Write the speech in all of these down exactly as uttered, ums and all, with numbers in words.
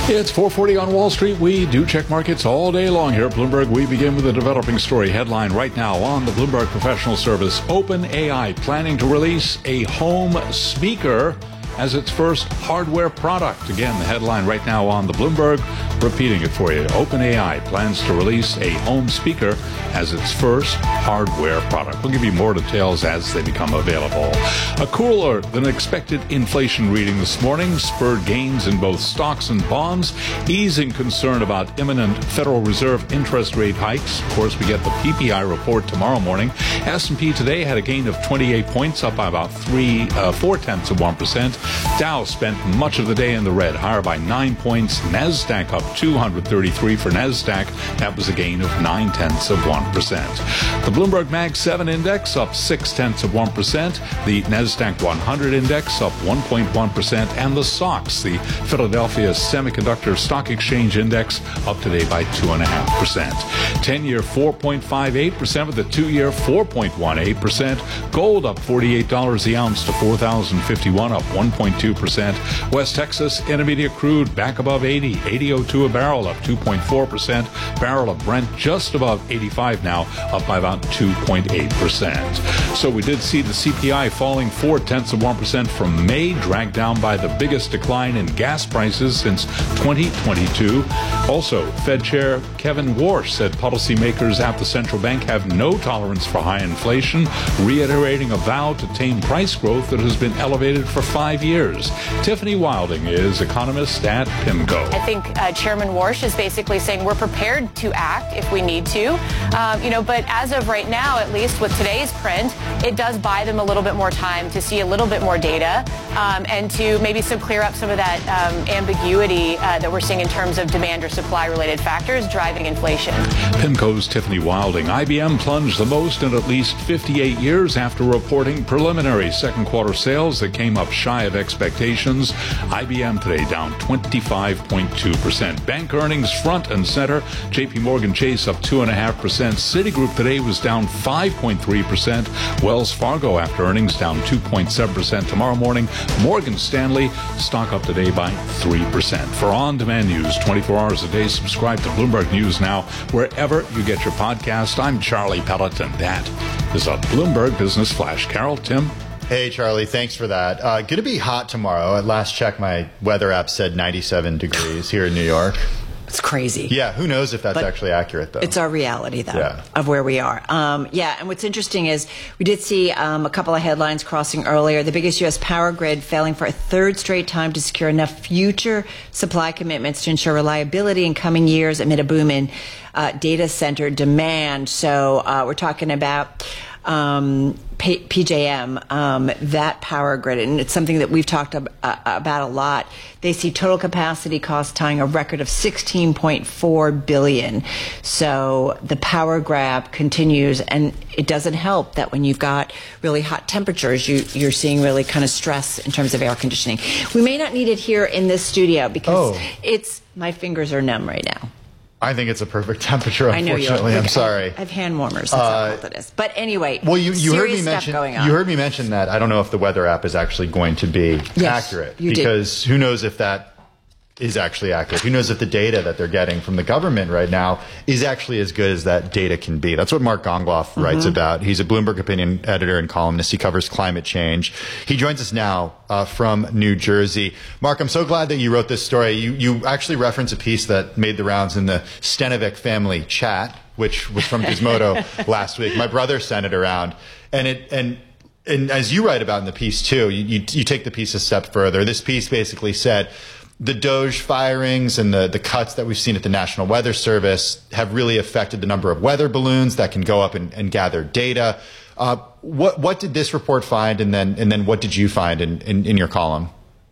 It's four forty on Wall Street. We do check markets all day long here at Bloomberg. We begin with a developing story headline right now on the Bloomberg Professional Service. OpenAI planning to release a home speaker as its first hardware product. Again, the headline right now on the Bloomberg, repeating it for you. OpenAI plans to release a home speaker as its first hardware product. We'll give you more details as they become available. A cooler than expected inflation reading this morning spurred gains in both stocks and bonds, easing concern about imminent Federal Reserve interest rate hikes. Of course, we get the P P I report tomorrow morning. S and P today had a gain of twenty-eight points, up by about three, uh, four tenths of one percent. Dow spent much of the day in the red, higher by nine points. NASDAQ up two hundred thirty-three for NASDAQ. That was a gain of nine tenths of one percent. The Bloomberg Mag seven index up six tenths of one percent. The NASDAQ one hundred index up one point one percent. And the S O X, the Philadelphia Semiconductor Stock Exchange Index, up today by two point five percent. ten-year four point five eight percent with the two-year four point one eight percent. Gold up forty-eight dollars the ounce to four thousand fifty-one, up one point two percent. West Texas Intermediate crude back above eighty, eighty oh two a barrel, up two point four percent. Barrel of Brent just above eighty-five now, up by about two point eight percent. So we did see the C P I falling four tenths of one percent from May, dragged down by the biggest decline in gas prices since twenty twenty-two. Also, Fed Chair Kevin Warsh said policymakers at the central bank have no tolerance for high inflation, reiterating a vow to tame price growth that has been elevated for five years. Tiffany Wilding is economist at PIMCO. I think uh, Chairman Warsh is basically saying we're prepared to act if we need to, um, you know, but as of right now, at least with today's print, it does buy them a little bit more time to see a little bit more data um, and to maybe some clear up some of that um, ambiguity uh, that we're seeing in terms of demand or supply related factors driving inflation. PIMCO's Tiffany Wilding. I B M plunged the most in at least fifty-eight years after reporting preliminary second quarter sales that came up shy of expectations. I B M today down twenty-five point two percent. Bank earnings front and center. J P Morgan Chase up two point five percent. Citigroup today was down five point three percent. Wells Fargo after earnings down two point seven percent. Tomorrow morning, Morgan Stanley stock up today by three percent. For on-demand news twenty-four hours a day, subscribe to Bloomberg News Now wherever you get your podcast. I'm Charlie Pelleton. That is a Bloomberg Business Flash. Carol, Tim? Hey, Charlie, thanks for that. Uh, going to be hot tomorrow. At last check, my weather app said ninety-seven degrees here in New York. It's crazy. Yeah, who knows if that's but actually accurate, though. It's our reality, though, yeah. of where we are. Um, yeah, and what's interesting is we did see um, a couple of headlines crossing earlier. The biggest U S power grid failing for a third straight time to secure enough future supply commitments to ensure reliability in coming years amid a boom in uh, data center demand. So uh, we're talking about um, P- PJM, um, that power grid, and it's something that we've talked ab- uh, about a lot. They see total capacity costs tying a record of sixteen point four billion dollars. So the power grab continues, and it doesn't help that when you've got really hot temperatures, you, you're seeing really kind of stress in terms of air conditioning. We may not need it here in this studio because oh. it's my fingers are numb right now. I think it's a perfect temperature, unfortunately. I know you I'm sorry. I have hand warmers. That's uh, all it is. But anyway, well, you, you heard me mention going on. You heard me mention that. I don't know if the weather app is actually going to be yes, accurate. You because did. Who knows if that is actually accurate. Who knows if the data that they're getting from the government right now is actually as good as that data can be. That's what Mark Gongloff mm-hmm. writes about. He's a Bloomberg opinion editor and columnist. He covers climate change. He joins us now uh, from New Jersey. Mark, I'm so glad that you wrote this story. You, you actually reference a piece that made the rounds in the Stenovic family chat, which was from Gizmodo last week. My brother sent it around. And it, and, and as you write about in the piece too, you, you, you take the piece a step further. This piece basically said, the Doge firings and the, the cuts that we've seen at the National Weather Service have really affected the number of weather balloons that can go up and, and gather data. Uh, what, what did this report find, and then, and then what did you find in, in, in your column?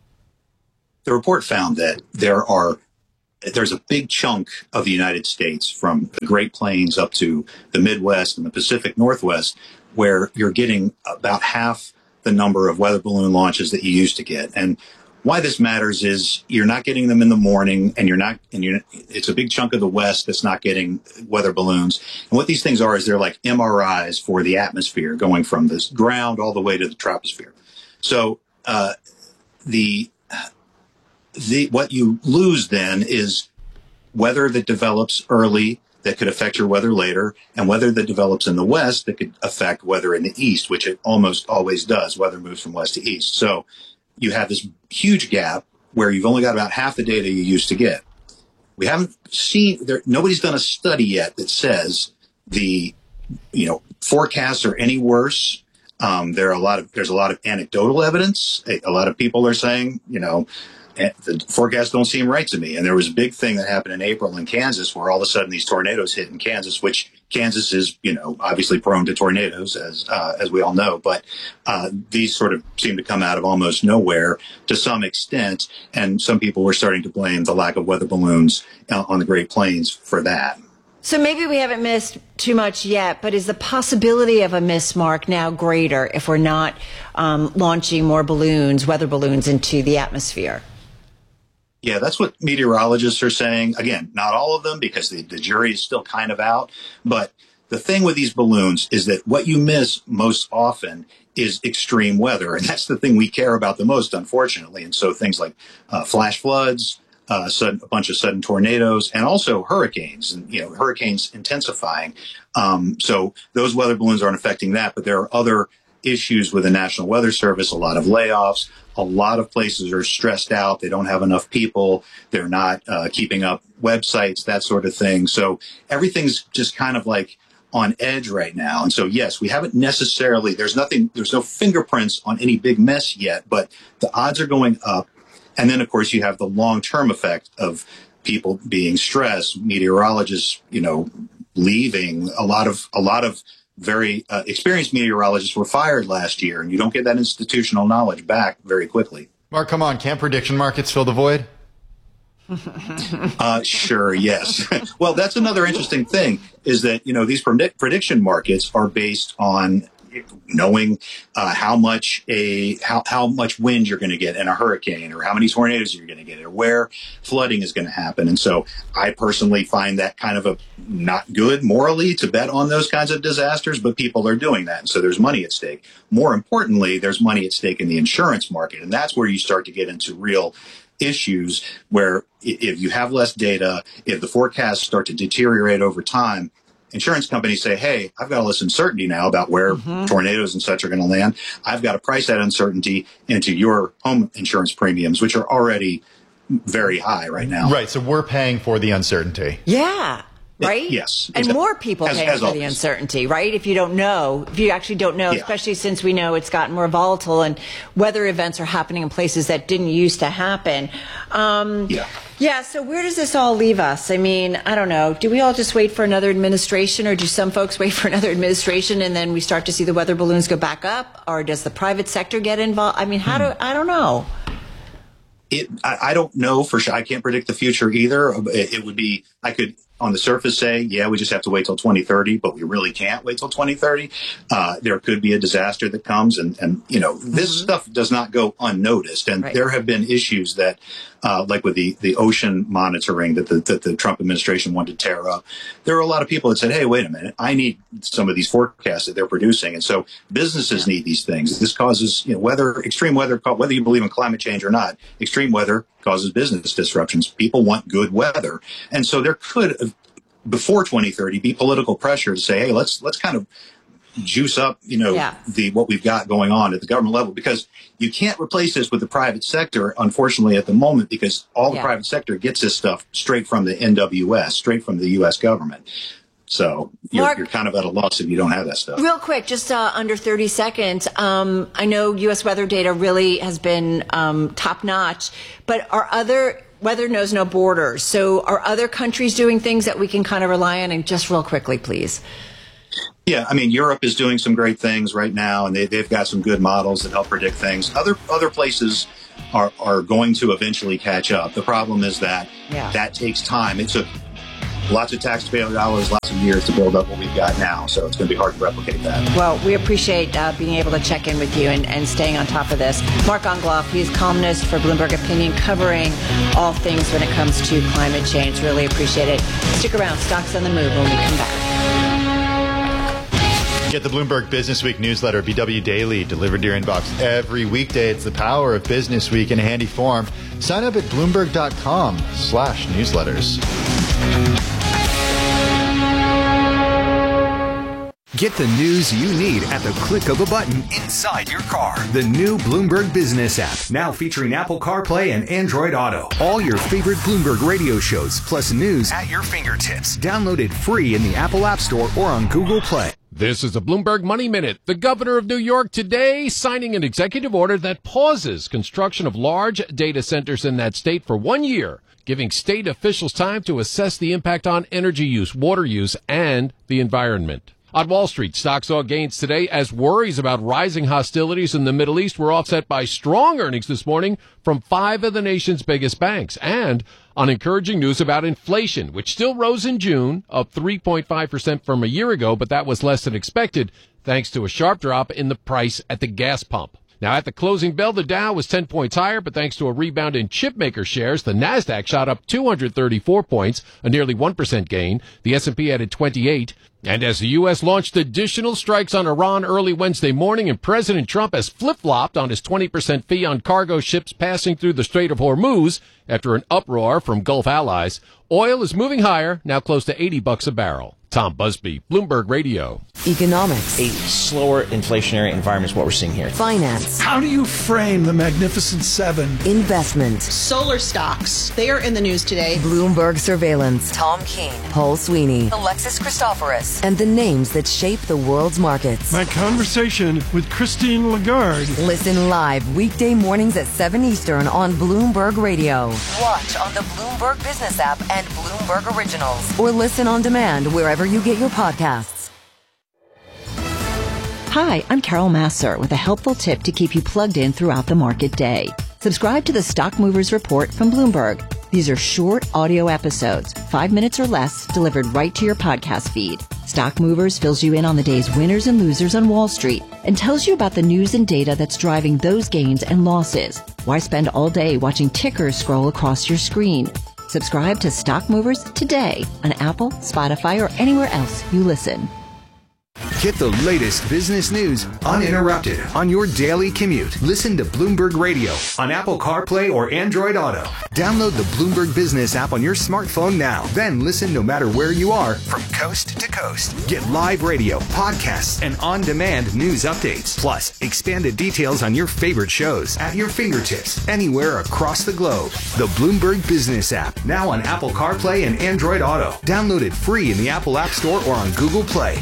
The report found that there are there's a big chunk of the United States, from the Great Plains up to the Midwest and the Pacific Northwest, where you're getting about half the number of weather balloon launches that you used to get. And why this matters is you're not getting them in the morning, and you're not, and you're, it's a big chunk of the West that's not getting weather balloons. And what these things are is they're like M R Is for the atmosphere, going from the ground all the way to the troposphere. So, uh, the, the what you lose then is weather that develops early that could affect your weather later, and weather that develops in the west that could affect weather in the east, which it almost always does. Weather moves from west to east. So you have this huge gap where you've only got about half the data you used to get. We haven't seen there. Nobody's done a study yet that says the, you know, forecasts are any worse. Um, there are a lot of there's a lot of anecdotal evidence. A, a lot of people are saying, you know, the forecasts don't seem right to me. And there was a big thing that happened in April in Kansas where all of a sudden these tornadoes hit in Kansas, which Kansas is, you know, obviously prone to tornadoes, as uh, as we all know. But uh, these sort of seem to come out of almost nowhere to some extent. And some people were starting to blame the lack of weather balloons on the Great Plains for that. So maybe we haven't missed too much yet, but is the possibility of a miss, Mark, now greater if we're not um, launching more balloons, weather balloons, into the atmosphere? Yeah, that's what meteorologists are saying. Again, not all of them, because the, the jury is still kind of out. But the thing with these balloons is that what you miss most often is extreme weather. And that's the thing we care about the most, unfortunately. And so things like uh, flash floods, uh, sudden, a bunch of sudden tornadoes, and also hurricanes, and, you know, hurricanes intensifying. Um, so those weather balloons aren't affecting that. But there are other issues with the National Weather Service, a lot of layoffs. A lot of places are stressed out. They don't have enough people. They're not uh, keeping up websites, that sort of thing. So everything's just kind of like on edge right now. And so, yes, we haven't necessarily, there's nothing, there's no fingerprints on any big mess yet, but the odds are going up. And then, of course, you have the long-term effect of people being stressed, meteorologists, you know, leaving. A lot of, a lot of very uh, experienced meteorologists were fired last year, and you don't get that institutional knowledge back very quickly. Mark, come on. Can't prediction markets fill the void? uh, sure, yes. Well, that's another interesting thing is that, you know, these predict- prediction markets are based on knowing uh, how much a how, how much wind you're going to get in a hurricane, or how many tornadoes you're going to get, or where flooding is going to happen. And so I personally find that kind of a not good morally to bet on those kinds of disasters, but people are doing that. And so there's money at stake. More importantly, there's money at stake in the insurance market. And that's where you start to get into real issues where if you have less data, if the forecasts start to deteriorate over time, insurance companies say, hey, I've got all this uncertainty now about where mm-hmm. tornadoes and such are going to land. I've got to price that uncertainty into your home insurance premiums, which are already very high right now. Right. So we're paying for the uncertainty. Yeah. Right? Yes. And exactly. more people as, paying as for always. the uncertainty, right? If you don't know, if you actually don't know, yeah. especially since we know it's gotten more volatile and weather events are happening in places that didn't used to happen. Um, yeah. Yeah. So where does this all leave us? I mean, I don't know. Do we all just wait for another administration, or do some folks wait for another administration and then we start to see the weather balloons go back up? Or does the private sector get involved? I mean, how hmm. do, I don't know. It, I, I don't know for sure. I can't predict the future either. It, it would be, I could on the surface say, yeah, we just have to wait till twenty thirty, but we really can't wait till twenty thirty. Uh, there could be a disaster that comes, and, and you know, this mm-hmm. stuff does not go unnoticed. And right. there have been issues that, uh, like with the, the ocean monitoring that the, that the Trump administration wanted to tear up. There were a lot of people that said, hey, wait a minute, I need some of these forecasts that they're producing. And so businesses yeah. need these things. This causes, you know, weather, extreme weather, whether you believe in climate change or not, extreme weather causes business disruptions. People want good weather. And so there could, before twenty thirty, be political pressure to say, hey, let's let's kind of juice up, you know, yeah. the what we've got going on at the government level, because you can't replace this with the private sector, unfortunately, at the moment, because all the yeah. private sector gets this stuff straight from the N W S, straight from the U S government. So you're, Mark, you're kind of at a loss if you don't have that stuff. Real quick, just uh, under thirty seconds. Um, I know U S weather data really has been um, top notch, but are other weather knows no borders. So are other countries doing things that we can kind of rely on? And just real quickly, please. Yeah, I mean, Europe is doing some great things right now, and they, they've got some good models that help predict things. Other other places are, are going to eventually catch up. The problem is that yeah. that takes time. It took lots of taxpayer dollars, lots of years to build up what we've got now, so it's going to be hard to replicate that. Well, we appreciate uh, being able to check in with you and, and staying on top of this. Mark Ongloff, he's columnist for Bloomberg Opinion, covering all things when it comes to climate change. Really appreciate it. Stick around. Stocks on the move when we come back. Get the Bloomberg Business Week newsletter, B W Daily, delivered to your inbox every weekday. It's the power of Business Week in a handy form. Sign up at Bloomberg.com slash newsletters. Get the news you need at the click of a button inside your car. The new Bloomberg Business app, now featuring Apple CarPlay and Android Auto. All your favorite Bloomberg radio shows, plus news at your fingertips. Download it free in the Apple App Store or on Google Play. This is a Bloomberg Money Minute. The governor of New York today signing an executive order that pauses construction of large data centers in that state for one year, giving state officials time to assess the impact on energy use, water use, and the environment. On Wall Street, stocks saw gains today as worries about rising hostilities in the Middle East were offset by strong earnings this morning from five of the nation's biggest banks, and on encouraging news about inflation, which still rose in June, up three point five percent from a year ago, but that was less than expected thanks to a sharp drop in the price at the gas pump. Now, at the closing bell, the Dow was ten points higher, but thanks to a rebound in chipmaker shares, the Nasdaq shot up two hundred thirty-four points, a nearly one percent gain. The S and P added twenty-eight. And as the U S launched additional strikes on Iran early Wednesday morning, and President Trump has flip-flopped on his twenty percent fee on cargo ships passing through the Strait of Hormuz after an uproar from Gulf allies, oil is moving higher, now close to eighty bucks a barrel. Tom Busby, Bloomberg Radio. Economics. A slower inflationary environment is what we're seeing here. Finance. How do you frame the Magnificent Seven? Investment. Solar stocks. They are in the news today. Bloomberg Surveillance. Tom Keene. Paul Sweeney. Alexis Christoforous. And the names that shape the world's markets. My conversation with Christine Lagarde. Listen live weekday mornings at seven Eastern on Bloomberg Radio. Watch on the Bloomberg Business app and Bloomberg Originals. Or listen on demand wherever you get your podcasts. Hi, I'm Carol Massar with a helpful tip to keep you plugged in throughout the market day. Subscribe to the Stock Movers Report from Bloomberg. These are short audio episodes, five minutes or less, delivered right to your podcast feed. Stock Movers fills you in on the day's winners and losers on Wall Street and tells you about the news and data that's driving those gains and losses. Why spend all day watching tickers scroll across your screen? Subscribe to Stock Movers today on Apple, Spotify, or anywhere else you listen. Get the latest business news uninterrupted on your daily commute. Listen to Bloomberg Radio on Apple CarPlay or Android Auto. Download the Bloomberg Business app on your smartphone now. Then listen no matter where you are from coast to coast. Get live radio, podcasts, and on-demand news updates. Plus, expanded details on your favorite shows at your fingertips anywhere across the globe. The Bloomberg Business app, now on Apple CarPlay and Android Auto. Download it free in the Apple App Store or on Google Play.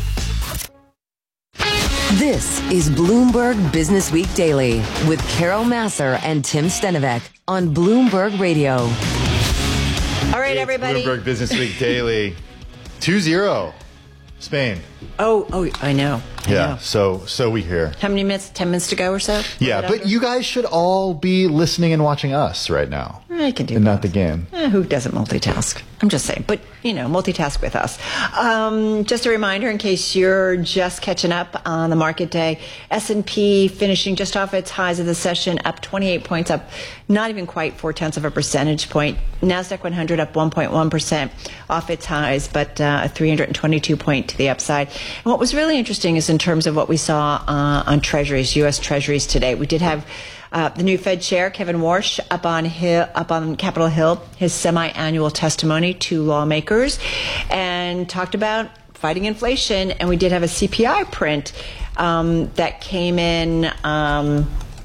This is Bloomberg Business Week Daily with Carol Massar and Tim Stenovec on Bloomberg Radio. All right, everybody. Bloomberg Business Week Daily. two zero Spain. Oh, oh, I know. I yeah, know. so so we hear. How many minutes? Ten minutes to go or so? Yeah, but you guys should all be listening and watching us right now. I can do and both. Not the game. Eh, who doesn't multitask? I'm just saying. But, you know, multitask with us. Um, just a reminder, in case you're just catching up on the market day, S and P finishing just off its highs of the session, up twenty-eight points, up not even quite four-tenths of a percentage point. NASDAQ one hundred up one point one percent off its highs, but uh, a three hundred twenty-two point to the upside. And what was really interesting is in terms of what we saw uh, on treasuries, U S treasuries today. We did have Uh, the new Fed chair, Kevin Warsh, up on Hill, up on Capitol Hill, his semi-annual testimony to lawmakers, and talked about fighting inflation. And we did have a C P I print um, that came in. Um,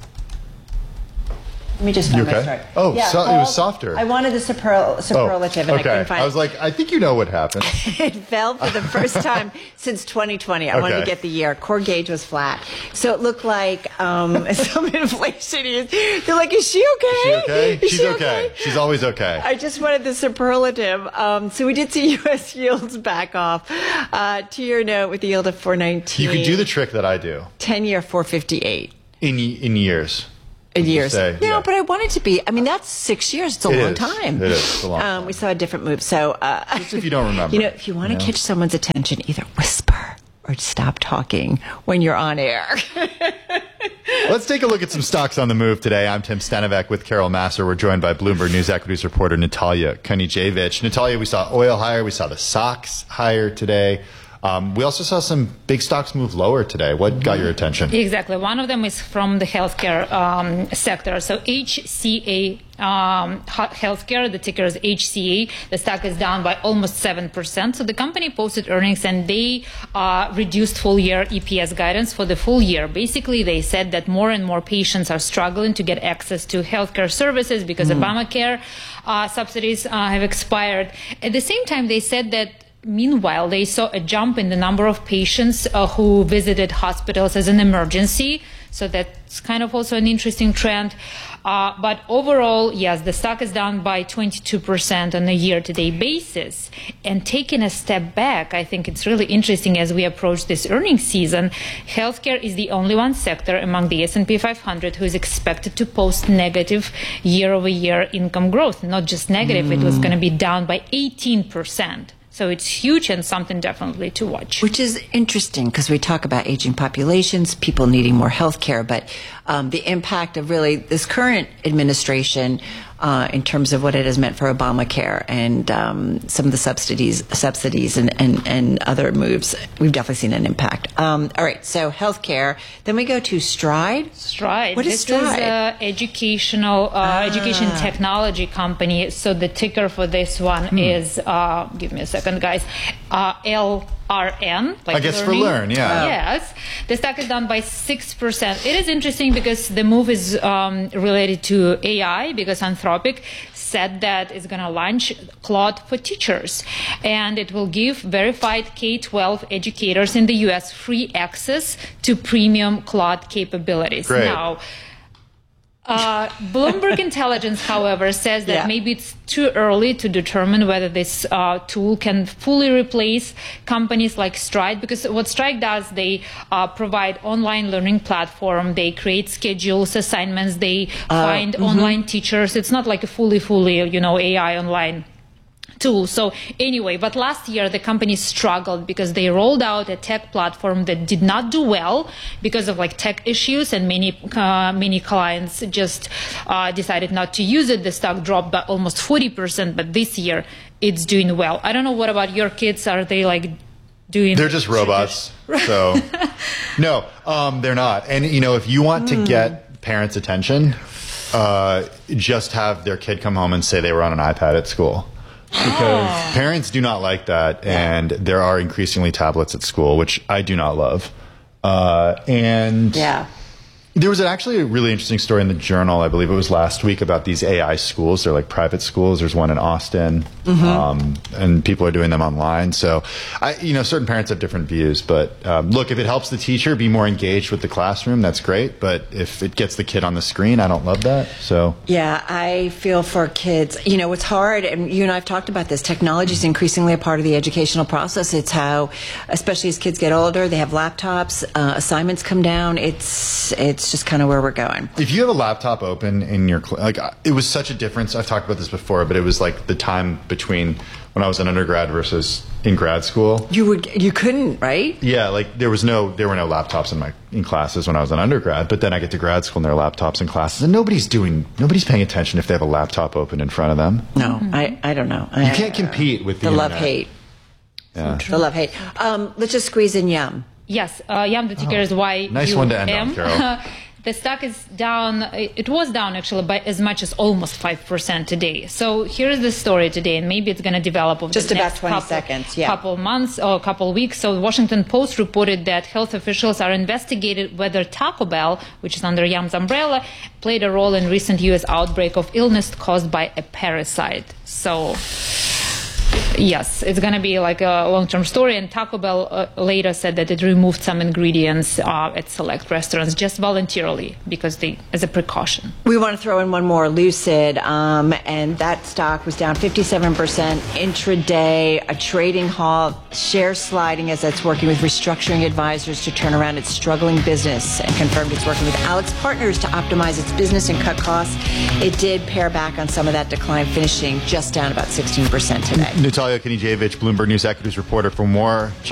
Let me just find you okay? my story. Oh, yeah, so, Paul, it was softer. I wanted the superl- superlative, oh, and okay. I couldn't find it. I was like, I think you know what happened. It fell for the first time since twenty twenty. I okay. wanted to get the year. Core gauge was flat. So it looked like um, some inflation is. They're like, is she okay? Is she okay? Is She's she okay. okay. She's always okay. I just wanted the superlative. Um, so we did see U S yields back off. Uh, two-year note with the yield of four nineteen. You can do the trick that I do. ten-year four fifty-eight. In in years. In years. Say, no, yeah. but I want it to be. I mean, that's six years. It's a it long is. time. It is. It's a long um, time. We saw a different move. So, uh, just if you don't remember. You know, if you want to you know? catch someone's attention, either whisper or stop talking when you're on air. Let's take a look at some stocks on the move today. I'm Tim Stenovec with Carol Massar. We're joined by Bloomberg News equities reporter Natalia Kunijevic. Natalia, we saw oil higher. We saw the S O X higher today. Um, we also saw some big stocks move lower today. What got your attention? Exactly. One of them is from the healthcare um, sector. So H C A um, Healthcare, the ticker is H C A. The stock is down by almost seven percent. So the company posted earnings and they uh, reduced full year E P S guidance for the full year. Basically, they said that more and more patients are struggling to get access to healthcare services because mm. Obamacare uh, subsidies uh, have expired. At the same time, they said that meanwhile, they saw a jump in the number of patients uh, who visited hospitals as an emergency. So that's kind of also an interesting trend. Uh, but overall, yes, the stock is down by twenty-two percent on a year-to-date basis. And taking a step back, I think it's really interesting as we approach this earnings season. Healthcare is the only one sector among the S and P five hundred who is expected to post negative year-over-year income growth. Not just negative, mm. it was going to be down by eighteen percent. So it's huge and something definitely to watch. Which is interesting because we talk about aging populations, people needing more health care, but um, the impact of really this current administration uh, in terms of what it has meant for Obamacare and um, some of the subsidies subsidies and, and, and other moves, we've definitely seen an impact. Um, all right, so healthcare. Then we go to Stride. Stride. What is this Stride? This is an educational, uh, ah. education technology company. So the ticker for this one hmm. is, uh, give me a second, guys, uh, L R N. Like I guess learning. for learn, yeah. Yes. The stock is down by six percent. It is interesting because the move is um, related to A I because Anthropic said that it's going to launch Claude for teachers. And it will give verified K twelve educators in the U S free access to premium Claude capabilities. Great. Now, Uh, Bloomberg Intelligence, however, says that yeah. maybe it's too early to determine whether this uh, tool can fully replace companies like Stride, because what Stride does, they uh, provide online learning platform, they create schedules, assignments, they uh, find mm-hmm. online teachers. It's not like a fully, fully, you know, A I online tool. So anyway, but last year the company struggled because they rolled out a tech platform that did not do well because of like tech issues, and many uh, many clients just uh, decided not to use it. The stock dropped by almost forty percent, but this year it's doing well. I don't know, what about your kids? Are they like doing? They're just robots. So no, um, they're not. And you know, if you want to get parents' attention, uh, just have their kid come home and say they were on an iPad at school. Because oh. parents do not like that, and yeah. there are increasingly tablets at school, which I do not love. Uh, and yeah. there was actually a really interesting story in the Journal, I believe it was last week, about these A I schools. They're like private schools. There's one in Austin, mm-hmm. um, and people are doing them online. So, I, you know, certain parents have different views. But um, look, if it helps the teacher be more engaged with the classroom, that's great. But if it gets the kid on the screen, I don't love that. So yeah, I feel for kids. You know, it's hard, and you and I have talked about this. Technology is increasingly a part of the educational process. It's how, especially as kids get older, they have laptops, uh, assignments come down. It's it's just kind of where we're going. If you have a laptop open in your cl- like, it was such a difference. I've talked about this before, but it was like the time between when I was an undergrad versus in grad school. You would you couldn't, right? Yeah, like there was no there were no laptops in my in classes when I was an undergrad. But then I get to grad school and there are laptops in classes, and nobody's doing nobody's paying attention if they have a laptop open in front of them. No, mm-hmm. I I don't know. You I, can't compete with the, the internet. love hate. Yeah, the love hate. Um, let's just squeeze in Yum. Yes, uh, Yum. The ticker oh, is Y. Nice one to end on, Carol. The stock is down, it was down actually by as much as almost five percent today. So here's the story today, and maybe it's going to develop over just the about next twenty couple, seconds, yeah. couple months or a couple weeks. So the Washington Post reported that health officials are investigating whether Taco Bell, which is under Yum's umbrella, played a role in recent U S outbreak of illness caused by a parasite. So yes, it's going to be like a long-term story. And Taco Bell uh, later said that it removed some ingredients uh, at select restaurants just voluntarily because they, as a precaution. We want to throw in one more, Lucid, um, and that stock was down fifty-seven percent intraday, a trading halt, share sliding as it's working with restructuring advisors to turn around its struggling business, and confirmed it's working with Alex Partners to optimize its business and cut costs. It did pare back on some of that decline, finishing just down about sixteen percent today. Natalia Knijevic, Bloomberg News Equities reporter. For more,